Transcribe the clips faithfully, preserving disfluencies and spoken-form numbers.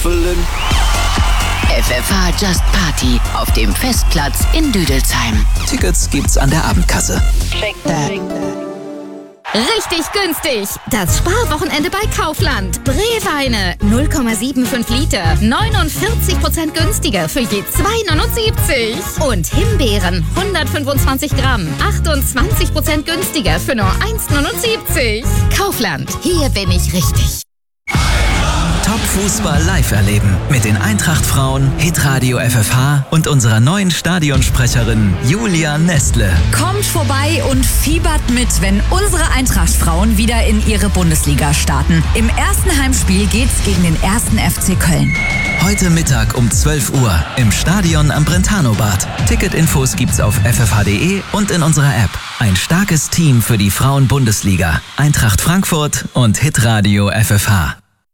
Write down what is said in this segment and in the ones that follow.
Kartoffeln. F F H Just Party auf dem Festplatz in Düdelsheim. Tickets gibt's an der Abendkasse. Richtig günstig! Das Sparwochenende bei Kaufland. Brewweine null Komma fünfundsiebzig Liter, neunundvierzig Prozent günstiger für je zwei Komma neunundsiebzig. Und Himbeeren hundertfünfundzwanzig Gramm, achtundzwanzig Prozent günstiger für nur eins Komma neunundsiebzig. Kaufland, hier bin ich richtig. Top-Fußball live erleben mit den Eintracht-Frauen, Hitradio F F H und unserer neuen Stadionsprecherin Julia Nestle. Kommt vorbei und fiebert mit, wenn unsere Eintracht-Frauen wieder in ihre Bundesliga starten. Im ersten Heimspiel geht's gegen den ersten F C Köln. Heute Mittag um zwölf Uhr im Stadion am Brentano-Bad. Ticketinfos gibt's auf f f h punkt d e und in unserer App. Ein starkes Team für die Frauen-Bundesliga. Eintracht Frankfurt und Hitradio F F H.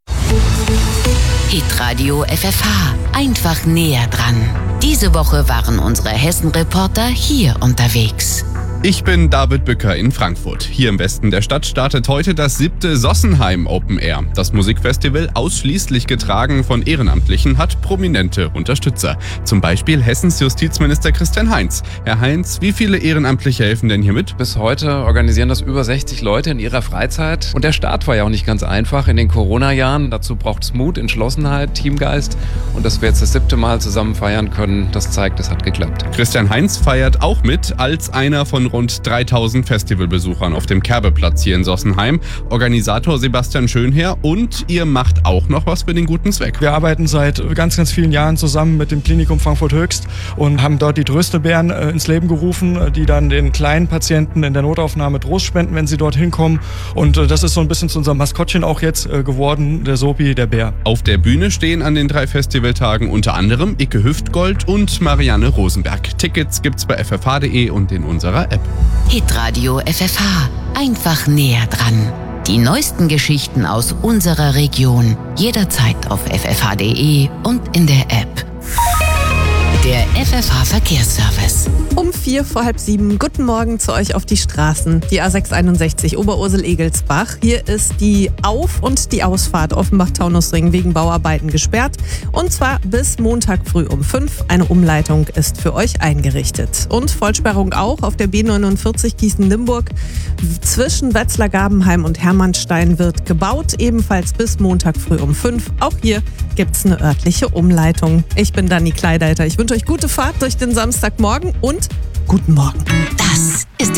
Hitradio F F H. Einfach näher dran. Diese Woche waren unsere Hessen-Reporter hier unterwegs. Ich bin David Bücker in Frankfurt. Hier im Westen der Stadt startet heute das siebte Sossenheim Open Air. Das Musikfestival, ausschließlich getragen von Ehrenamtlichen, hat prominente Unterstützer. Zum Beispiel Hessens Justizminister Christian Heinz. Herr Heinz, wie viele Ehrenamtliche helfen denn hier mit? Bis heute organisieren das über sechzig Leute in ihrer Freizeit. Und der Start war ja auch nicht ganz einfach in den Corona-Jahren. Dazu braucht es Mut, Entschlossenheit, Teamgeist. Und dass wir jetzt das siebte Mal zusammen feiern können, das zeigt, es hat geklappt. Christian Heinz feiert auch mit als einer von rund dreitausend Festivalbesuchern auf dem Kerbeplatz hier in Sossenheim. Organisator Sebastian Schönherr, und ihr macht auch noch was für den guten Zweck. Wir arbeiten seit ganz, ganz vielen Jahren zusammen mit dem Klinikum Frankfurt Höchst und haben dort die Tröstebären äh, ins Leben gerufen, die dann den kleinen Patienten in der Notaufnahme Trost spenden, wenn sie dorthin kommen. Und äh, das ist so ein bisschen zu unserem Maskottchen auch jetzt äh, geworden, der Sopi, der Bär. Auf der Bühne stehen an den drei Festivaltagen unter anderem Icke Hüftgold und Marianne Rosenberg. Tickets gibt's bei f f h punkt d e und in unserer App. Hitradio F F H. Einfach näher dran. Die neuesten Geschichten aus unserer Region. Jederzeit auf f f h punkt d e und in der App. Der F F H Verkehrsservice. Um vier vor halb sieben. Guten Morgen zu euch auf die Straßen. Die A sechshunderteinundsechzig Oberursel-Egelsbach. Hier ist die Auf- und die Ausfahrt Offenbach-Taunusring wegen Bauarbeiten gesperrt. Und zwar bis Montag früh um fünf. Eine Umleitung ist für euch eingerichtet. Und Vollsperrung auch auf der B neunundvierzig Gießen-Limburg. Zwischen Wetzlar-Gabenheim und Hermannstein wird gebaut. Ebenfalls bis Montag früh um fünf. Auch hier gibt es eine örtliche Umleitung. Ich bin Dani Kleideiter. Ich wünsche euch gute Fahrt durch den Samstagmorgen und guten Morgen. Das